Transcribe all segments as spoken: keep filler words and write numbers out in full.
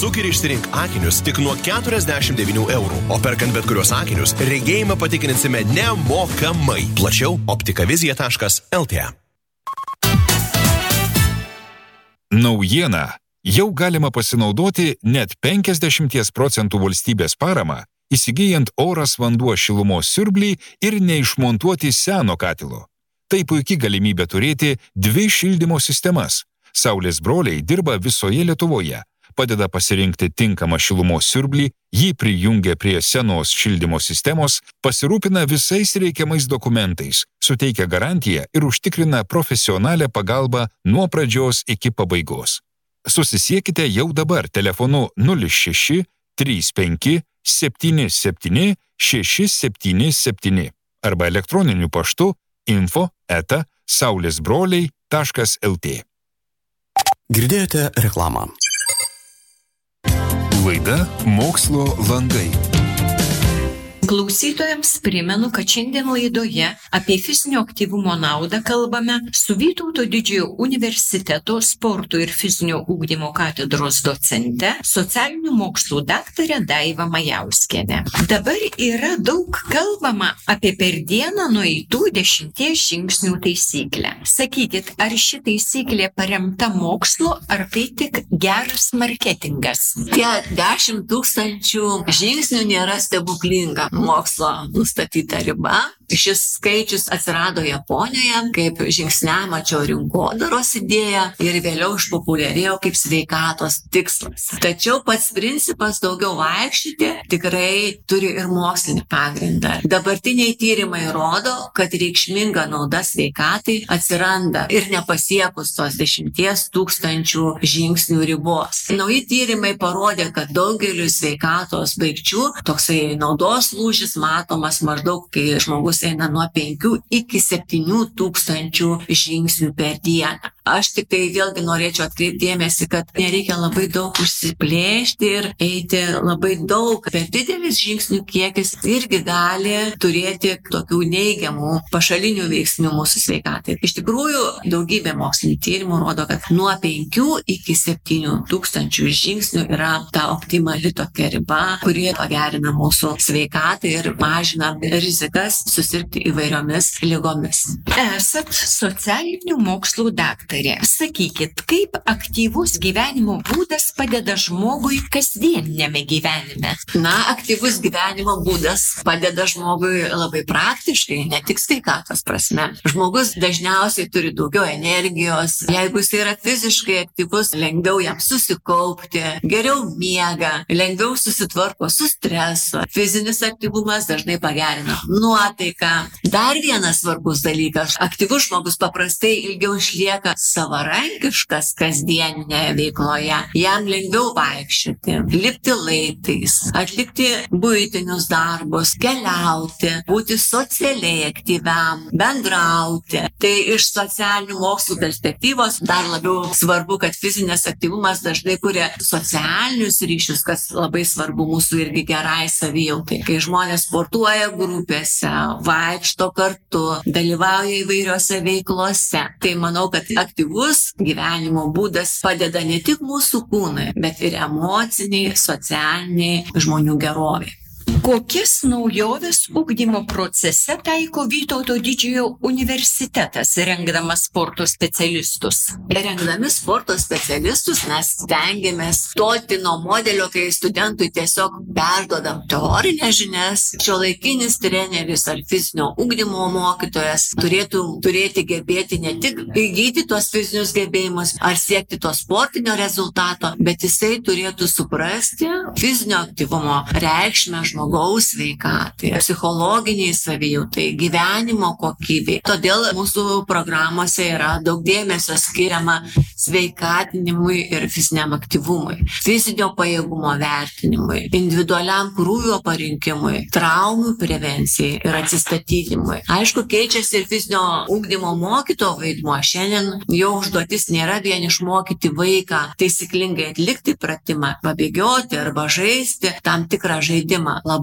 Pasuk ir išsirink akinius tik nuo keturiasdešimt devynių eurų. O perkant bet kurios akinius, regėjimą patikrinsime nemokamai. Plačiau optikavizija taškas el tė. Naujiena. Jau galima pasinaudoti net penkiasdešimt procentų valstybės paramą, įsigijant oras vanduo šilumos siurblį ir neišmontuoti seno katilo. Tai puikiai galimybė turėti dvi šildymo sistemas. Saulės broliai dirba visoje Lietuvoje, padeda pasirinkti tinkamą šilumos siurblį, jį prijungia prie senos šildymo sistemos, pasirūpina visais reikiamais dokumentais, suteikia garantiją ir užtikrina profesionalią pagalbą nuo pradžios iki pabaigos. Susisiekite jau dabar telefonu nulis šeši trys penki septyni septyni šeši septyni septyni arba elektroniniu paštu info eta saulėsbroliai taškas el tė. Girdėjote reklamą. Laida Mokslo langai. Klausytojams primenu, kad šiandien laidoje apie fizinio aktyvumo naudą kalbame su Vytauto Didžiojo universiteto sporto ir fizinio ugdymo katedros docente, socialinių mokslų daktare Daiva Majauskienė. Dabar yra daug kalbama apie per dieną nueitų dešimties žingsnių taisyklę. Sakykit, ar ši taisyklė paremta mokslu, ar tai tik geras marketingas? Tie dešimt tūkstančių žingsnių nėra stebuklinga mokslo nustatyta riba. Šis skaičius atsirado Japonijoje kaip žingsniamačio rinkodaros idėja ir vėliau išpopuliarėjo kaip sveikatos tikslas. Tačiau pats principas daugiau vaikščioti tikrai turi ir mokslinį pagrindą. Dabartiniai tyrimai rodo, kad reikšminga nauda sveikatai atsiranda ir nepasiekus tos dešimties tūkstančių žingsnių ribos. Nauji tyrimai parodė, kad daugeliu sveikatos baigčių toksai naudos lūžis matomas maždaug, kai žmogus eina nuo penkių iki septynių tūkstančių žingsnių per dieną. Aš tik tai vėlgi norėčiau atkreipti dėmesį, kad nereikia labai daug užsiplėšti ir eiti labai daug. Per didelis žingsnių kiekis irgi gali turėti tokių neigiamų pašalinių veiksnių mūsų sveikatai. Iš tikrųjų, daugybė mokslinių tyrimų rodo, kad nuo penkių iki septynių tūkstančių žingsnių yra ta optimali tokia riba, kuri pagerina mūsų sveikatą ir mažina rizikas susirgti įvairiomis ligomis. Esat socialinių mokslų daktarė. Sakykit, kaip aktyvus gyvenimo būdas padeda žmogui kasdieniniame gyvenime? Na, aktyvus gyvenimo būdas padeda žmogui labai praktiškai, ne tik sveikatos prasme. Žmogus dažniausiai turi daugiau energijos. Jeigu jis yra fiziškai aktyvus, lengviau jam susikaupti, geriau miega, lengviau susitvarko su stresu. Fizinis aktyvumas dažnai pagerina nuotaiką. Dar vienas svarbus dalykas. Aktyvus žmogus paprastai ilgiau išlieka savarankiškas kasdieninėje veikloje. Jam lengviau vaikščioti, lipti laiptais, atlikti buitinius darbus, keliauti, būti socialiai aktyviam, bendrauti. Tai iš socialinių mokslų perspektyvos dar labiau svarbu, kad fizinis aktyvumas dažnai kuria socialinius ryšius, kas labai svarbu mūsų irgi gerai savijautai. Kai žmonės sportuoja grupėse, vaikšto kartu, dalyvauja įvairiose veiklose. Tai manau, kad aktyvus gyvenimo būdas padeda ne tik mūsų kūnui, bet ir emociniai, socialiniai žmonių gerovė. Kokias naujoves ugdymo procese taiko Vytauto Didžiojo universitetas, rengdamas sporto specialistus? Rengdami sporto specialistus mes stengiamės tolti nuo modelio, kai studentui tiesiog perduodam teorinės žinias. Šiuolaikinis treneris ar fizinio ugdymo mokytojas turėtų turėti gebėti ne tik įgyti tuos fizinius gebėjimus ar siekti to sportinio rezultato, bet jisai turėtų suprasti fizinio aktyvumo reikšmę žmogaus sveikatai, psichologiniai savijautai, gyvenimo kokybei. Todėl mūsų programuose yra daug dėmesio skiriama sveikatinimui ir fiziniam aktyvumui, fizinio pajėgumo vertinimui, individualiam krūvio parinkimui, traumų prevencijai ir atsistatydinimui. Aišku, keičiasi ir fizinio ugdymo mokytojo vaidmuo. Šiandien jo užduotis nėra vien išmokyti vaiką taisyklingai atlikti pratimą, pabėgioti arba žaisti tam tikrą žaidimą. Labai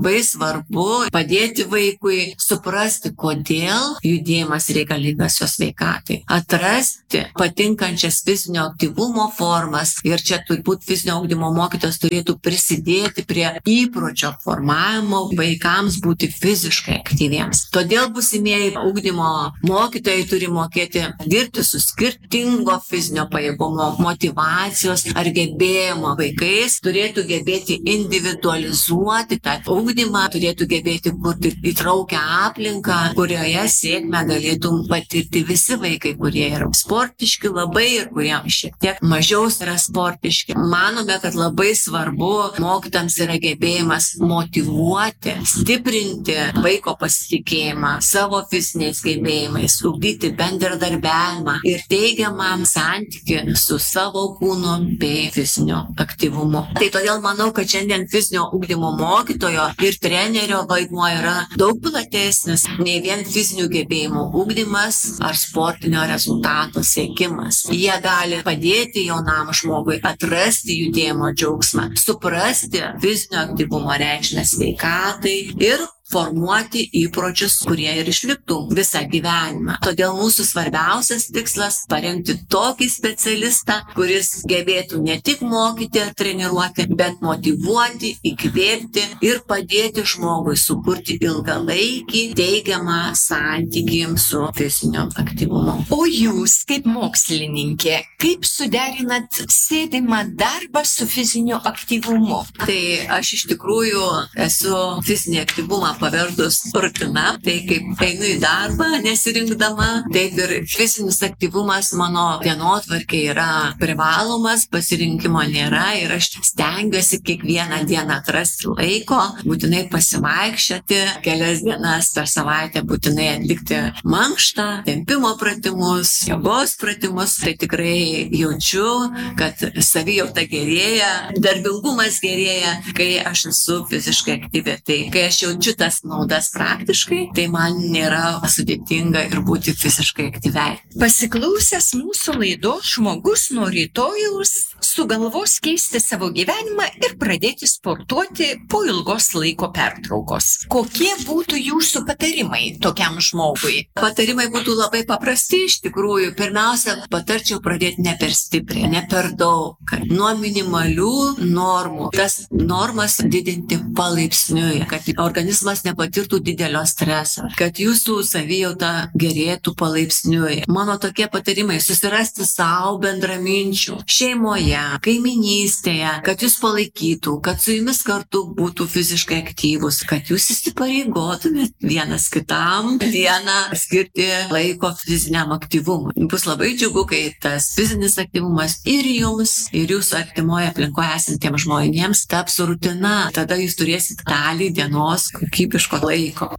labai svarbu padėti vaikui suprasti, kodėl judėjimas reikalingas jo sveikatai, atrasti patinkančias fizinio aktyvumo formas ir čia turbūt fizinio ugdymo mokytojas turėtų prisidėti prie įpročio formavimo vaikams būti fiziškai aktyviems. Todėl būsimieji ugdymo mokytojai turi mokėti dirbti su skirtingo fizinio pajėgumo, motyvacijos ar gebėjimo vaikais, turėtų gebėti individualizuoti tą ugdymą, turėtų gebėti kurti įtraukę aplinką, kurioje sėkmę galėtų patirti visi vaikai, kurie yra sportiški labai ir kurie šiek tiek mažiau yra sportiški. Manome, kad labai svarbu mokytojams yra gebėjimas motyvuoti, stiprinti vaiko pasitikėjimą savo fiziniais gebėjimais, ugdyti bendradarbiavimą ir teigiamą santykį su savo kūnu bei fiziniu aktyvumu. Tai todėl manau, kad šiandien fizinio ugdymo mokytojo ir trenerio vaidmuo yra daug platesnis nei vien fizinių gebėjimų ugdymas ar sportinio rezultato siekimas. Jie gali padėti jaunam žmogui atrasti judėjimo džiaugsmą, suprasti fizinio aktyvumo reikšmę sveikatai ir formuoti įpročius, kurie ir išliktų visą gyvenimą. Todėl mūsų svarbiausias tikslas – parengti tokį specialistą, kuris gebėtų ne tik mokyti ar treniruoti, bet motyvuoti, įkvėpti ir padėti žmogui sukurti ilgalaikį teigiamą santykį su fiziniu aktyvumu. O jūs, kaip mokslininkė, kaip suderinat sėdimą darbą su fiziniu aktyvumu? Tai aš iš tikrųjų esu fizinį aktyvumą pavertus rutina, tai kaip einu į darbą nesirinkdama, taip ir fizinis aktyvumas mano dienotvarkė yra privalomas, pasirinkimo nėra ir aš stengiuosi kiekvieną dieną atrasti laiko, būtinai pasivaikščioti, kelias dienas per savaitę būtinai atlikti mankštą, tempimo pratimus, jogos pratimus, tai tikrai jaučiu, kad savijauta gerėja, darbingumas gerėja, kai aš esu fiziškai aktyvi. Tai kai aš jaučiu tas naudas praktiškai, tai man nėra sudėtinga ir būti fiziškai aktyviai. Pasiklausęs mūsų laidos, žmogus nuo rytojaus sugalvos keisti savo gyvenimą ir pradėti sportuoti po ilgos laiko pertraukos. Kokie būtų jūsų patarimai tokiam žmogui? Patarimai būtų labai paprasti iš tikrųjų. Pirmiausia, patarčiau pradėti ne per stipriai, ne per daug, nuo minimalių normų. Tas normas didinti palaipsniui, kad organizmas nepatirtų didelio streso, kad jūsų savijauta gerėtų palaipsniui. Mano tokie patarimai – susirasti savo bendraminčių šeimoje, kaiminystėje, kad jūs palaikytų, kad su jumis kartu būtų fiziškai aktyvus, kad jūs įsipareigotumėt vienas kitam dieną skirti laiko fiziniam aktyvumui. Bus labai džiugu, kai tas fizinis aktyvumas ir jums, ir jūsų artimoje aplinkoje esantiems žmonėms taps rutina. Tada jūs turėsit dalį dienos kokybiško laiko.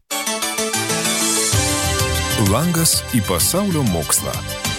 Langas į pasaulio mokslą.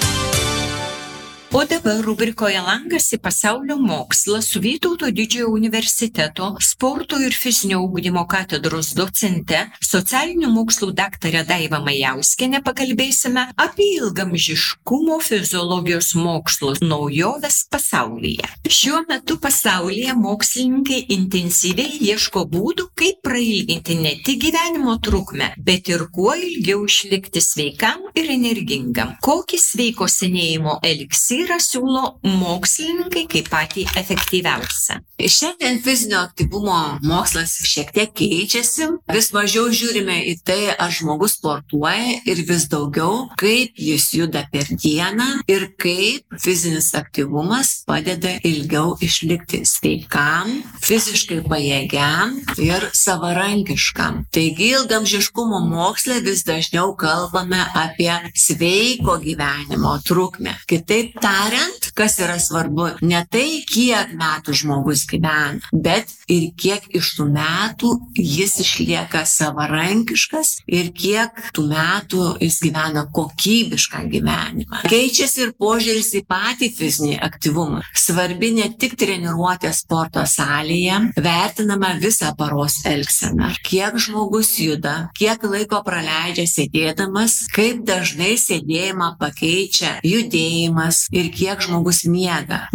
O dabar rubrikoje Langas į pasaulio mokslą su Vytauto Didžiojo universiteto sporto ir fizinio ugdymo katedros docente, socialinių mokslų daktare Daiva Majauskiene pakalbėsime apie ilgamžiškumo fiziologijos mokslus naujoves pasaulyje. Šiuo metu pasaulyje mokslininkai intensyviai ieško būdų, kaip prailginti ne tik gyvenimo trukmę, bet ir kuo ilgiau išlikti sveikam ir energingam. Kokį sveiko senėjimo eliksyrą siūlo mokslininkai kaip patį efektyviausią. Šiandien fizinio aktyvumo mokslas šiek tiek keičiasi. Vis mažiau žiūrime į tai, ar žmogus sportuoja ir vis daugiau, kaip jis juda per dieną ir kaip fizinis aktyvumas padeda ilgiau išlikti sveikam, fiziškai pajėgiam ir savarankiškam. Taigi ilgamžiškumo moksle vis dažniau kalbame apie sveiko gyvenimo trukmę. Kitaip tariant, kas yra svarbu, ne tai, kiek metų žmogus gyvena, bet ir kiek iš tų metų jis išlieka savarankiškas ir kiek tų metų jis gyvena kokybišką gyvenimą. Keičiasi ir požiūris į patį fizinį aktyvumą. Svarbi ne tik treniruotė sporto salėje, vertinama visą paros elgseną. Kiek žmogus juda, kiek laiko praleidžia sėdėdamas, kaip dažnai sėdėjimą pakeičia judėjimas ir kiek žmogus miega. Net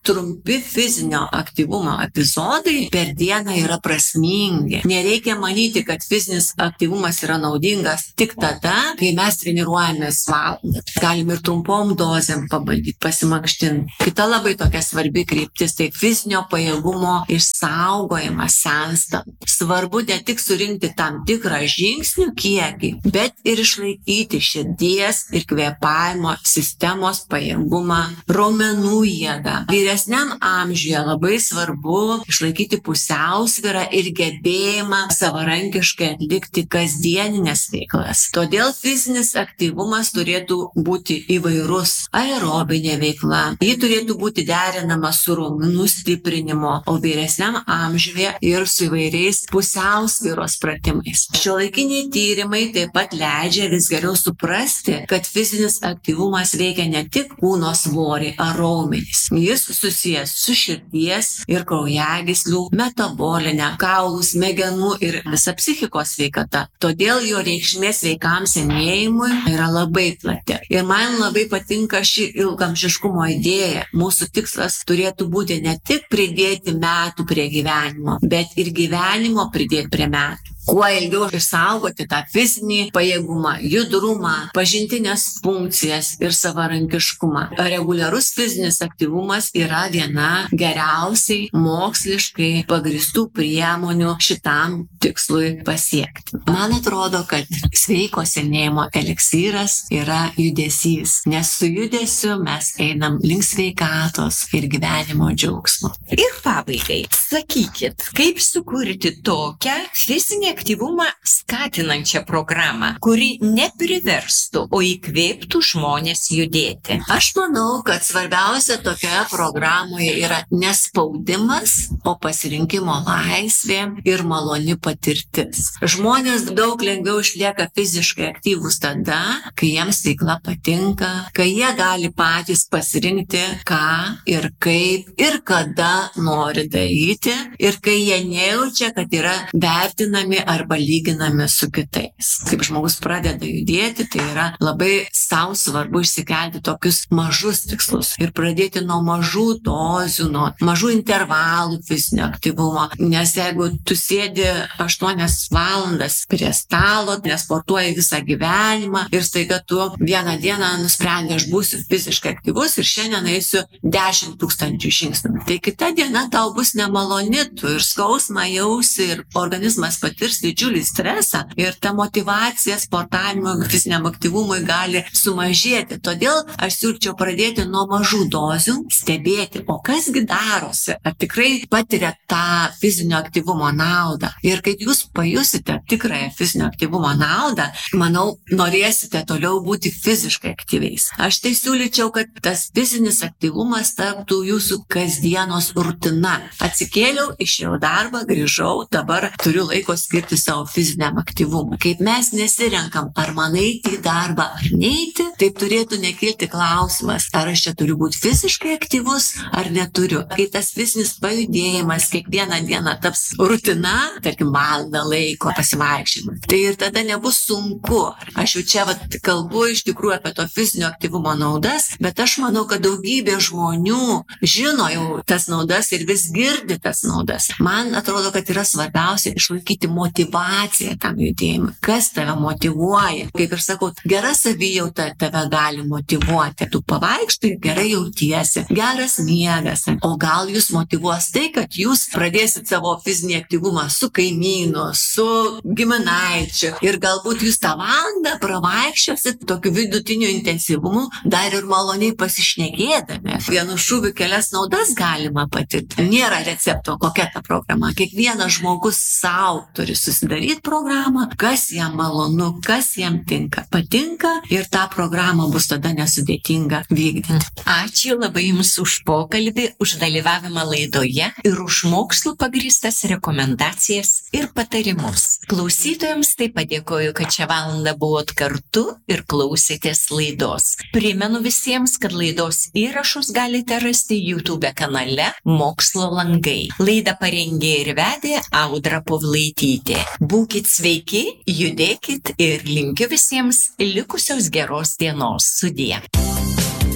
trumpi fizinio aktyvumo epizodai per dieną yra prasmingi. Nereikia manyti, kad fizinis aktyvumas yra naudingas tik tada, kai mes treniruojamės valandą. Galim ir trumpom dozėm pabandyti pasimankštinti. Kita labai tokia svarbi kryptis, tai fizinio pajėgumo išsaugojimas senstant. Svarbu ne tik surinkti tam tikrą žingsnių kiekį, bet ir išlaikyti širdies ir kvėpavimo sistemos pajėgumą, raumenų jėgą. Vyresniam amžiuje labai svarbu išlaikyti pusiausvyrą ir gebėjimą savarankiškai atlikti kasdieninės veiklas. Todėl fizinis aktyvumas turėtų būti įvairus. Aerobinė veikla. Ji turėtų būti derinama su raumenų stiprinimo, o vyresniam amžiuje ir su įvairiais pusiausvyros pratimais. Šiuolaikiniai tyrimai taip pat leidžia vis geriau suprasti, kad fizinis aktyvumas veikia ne tik kūno svorį ar raumenis. Jis susijęs su širdies ir kraujagyslių, metabolinė, kaulų, smegenų ir visa psichikos sveikata. Todėl jo reikšmė sveikam senėjimui yra labai plati. Ir man labai patinka ši ilgamžiškumo idėja. Mūsų tikslas turėtų būti ne tik pridėti metų prie gyvenimo, bet ir gyvenimo pridėti prie metų. Kuo ilgiau išsaugoti tą fizinį pajėgumą, judrumą, pažintinės funkcijas ir savarankiškumą. Reguliarus fizinis aktyvumas yra viena geriausiai moksliškai pagristų priemonių šitam tikslui pasiekti. Man atrodo, kad sveiko senėjimo eliksyras yra judesys, nes su judesiu mes einam link sveikatos ir gyvenimo džiaugsmo. Ir pabaigai, sakykit, kaip sukurti tokią fizinį aktyvumą skatinančią programą, kuri nepriverstų, o įkvėptų žmonės judėti? Aš manau, kad svarbiausia tokioje programoje yra nespaudimas, o pasirinkimo laisvė ir maloni patirtis. Žmonės daug lengviau išlieka fiziškai aktyvūs tada, kai jiems veikla patinka, kai jie gali patys pasirinkti, ką ir kaip ir kada nori daryti, ir kai jie nejaučia, kad yra vertinami arba lyginami su kitais. Kaip žmogus pradeda judėti, tai yra labai sau svarbu išsikelti tokius mažus tikslus ir pradėti nuo mažų dozių, nuo mažų intervalų fizinio aktyvumo. Nes jeigu tu sėdi aštuonias valandas prie stalo, nesportuoji visą gyvenimą ir staiga tu vieną dieną nusprendė, aš būsiu fiziškai aktyvus ir šiandien eisiu dešimt tūkstančių žingsnių. Tai kita diena tau bus nemaloni, tu ir skausmą jausi ir organizmas patirs didžiulį stresą ir ta motyvacija sportavimo fiziniam aktyvumui gali sumažėti. Todėl aš siūlyčiau pradėti nuo mažų dozių, stebėti, o kasgi darosi, ar tikrai patiria tą fizinio aktyvumo naudą. Ir kai jūs pajusite tikrąją fizinio aktyvumo naudą, manau, norėsite toliau būti fiziškai aktyviais. Aš tai siūlyčiau, kad tas fizinis aktyvumas taptų jūsų kasdienos rutina. Atsikėliau, išėjau darbą, grįžau, dabar turiu laiko skirti savo fiziniam aktyvumui. Kaip mes nesirenkam, ar man eiti į darbą, ar neiti, taip turėtų nekilti klausimas, ar aš čia turiu būti fiziškai aktyvus, ar neturiu. Kai tas fizinis pajudėjimas kiekvieną dieną taps rutina, tarkim, valandą laiko pasivaikščiojimą, tai ir tada nebus sunku. Aš jau čia vat, kalbu iš tikrųjų apie to fizinio aktyvumo naudas, bet aš manau, kad daugybė žmonių žino jau tas naudas ir vis girdi tas naudas. Man atrodo, kad yra svarbiausia išlaikyti motyvaciją tam judėjimui. Kas tave motyvuoja? Kaip ir sakau, gera savijauta tave gali motyvuoti. Tu pavaikštai, gerai jautiesi, geras miegas. O gal jūs motyvuos tai, kad jūs pradėsit savo fizinį aktyvumą su kaimynu, su giminaičiu ir galbūt jūs tą valandą pravaikščiosit tokiu vidutiniu intensyvumu, dar ir maloniai pasišnekėdami. Vienu šūviu kelias naudas galima patirti. Nėra recepto, kokia ta programa. Kiekvienas žmogus savo turi susidaryti programą, kas jam malonu, kas jam tinka. Patinka ir tą programą bus tada nesudėtinga vykdyti. Ačiū labai Jums už pokalbį, už dalyvavimą laidoje ir už mokslų pagrįstas rekomendacijas ir patarimus. Klausytojams taip padėkoju, kad šią valandą buvot kartu ir klausėtės laidos. Primenu visiems, kad laidos įrašus galite rasti YouTube kanale Mokslo langai. Laidą parengė ir vedė Audra Povlaitytė. Būkit sveiki, judėkit ir linkiu visiems likusios geros dienos. Sudie.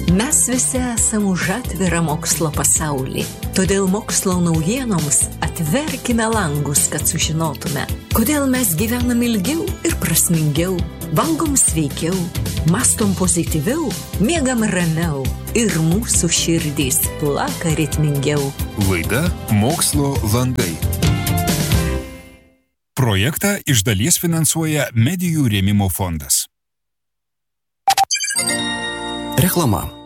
Mes visi esame už atvirą mokslo pasaulį. Todėl mokslo naujienoms atverkime langus, kad sužinotume, kodėl mes gyvenam ilgiau ir prasmingiau, valgom sveikiau, mastom pozityviau, miegam ramiau ir mūsų širdys plaka ritmingiau. Laida Mokslo landai. Projektą iš dalies finansuoja Medijų rėmimo fondas. Reklama.